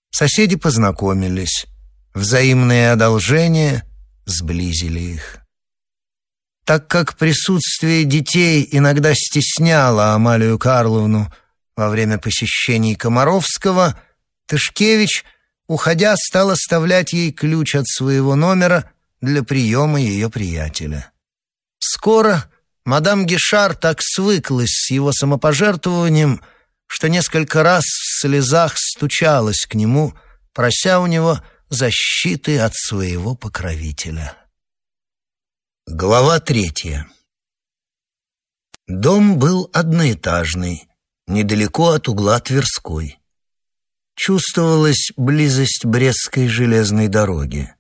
Соседи познакомились. Взаимные одолжения сблизили их. Так как присутствие детей иногда стесняло Амалию Карловну во время посещений Комаровского, Тышкевич, уходя, стал оставлять ей ключ от своего номера для приема ее приятеля. Скоро мадам Гишар так свыклась с его самопожертвованием, что несколько раз в слезах стучалась к нему, прося у него защиты от своего покровителя. Глава 3. Дом был одноэтажный, недалеко от угла Тверской. Чувствовалась близость Брестской железной дороги.